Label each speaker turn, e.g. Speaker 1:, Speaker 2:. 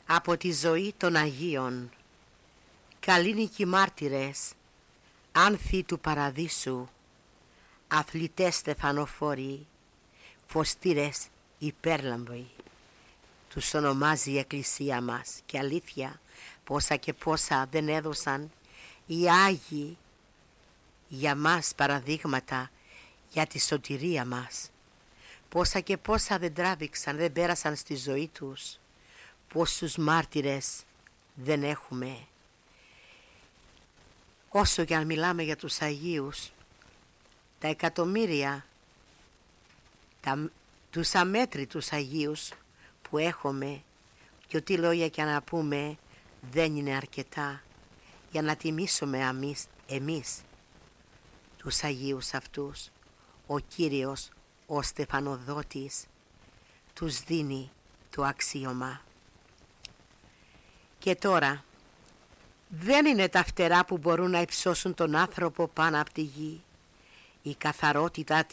Speaker 1: Από τη ζωή των Αγίων. Καλλίνικοι μάρτυρες, άνθη του παραδείσου, αθλητές στεφανοφόροι, φωστήρες υπέρλαμποι. Τους ονομάζει η Εκκλησία μας και αλήθεια πόσα και πόσα δεν έδωσαν οι Άγιοι για μας παραδείγματα για τη σωτηρία μας. Πόσα και πόσα δεν τράβηξαν, δεν πέρασαν στη ζωή τους. Πόσους μάρτυρες δεν έχουμε. Όσο και αν μιλάμε για τους Αγίους, τα εκατομμύρια, τους αμέτρητους Αγίους που έχουμε και ό,τι λόγια και να πούμε δεν είναι αρκετά για να τιμήσουμε εμείς τους Αγίους αυτούς. Ο Κύριος, ο Στεφανοδότης, τους δίνει το αξίωμα. Και τώρα, δεν είναι τα φτερά που μπορούν να υψώσουν τον άνθρωπο πάνω από τη γη. Η καθαρότητά